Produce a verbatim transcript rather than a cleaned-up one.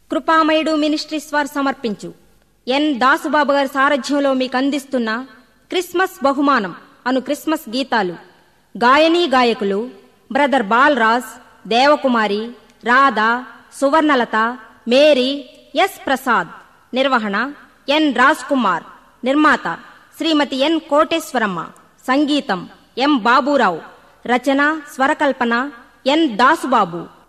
కృపామయుడు ministries వారు సమర్పించు ఎన్ దాసుబాబు గారి సారథ్యంలో మీకు అందిస్తున్న క్రిస్మస్ బహుమానం అను క్రిస్మస్ గీతాలు. గాయనీ గాయకులు brother Balraj, Devakumari, Radha, Suvarnalatha, Mary, yes Prasad. నిర్వహణ ఎన్ రాజ్ కుమార్. నిర్మాత శ్రీమతి ఎన్ కోటేశ్వరమ్మ. సంగీతం ఎం బాబూరావు. రచన స్వరకల్పన ఎన్ దాసుబాబు.